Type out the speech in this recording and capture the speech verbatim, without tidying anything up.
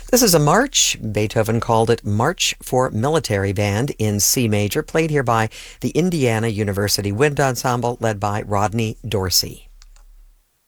This is a march. Beethoven called it March for Military Band in C major, played here by the Indiana University Wind Ensemble led by Rodney Dorsey.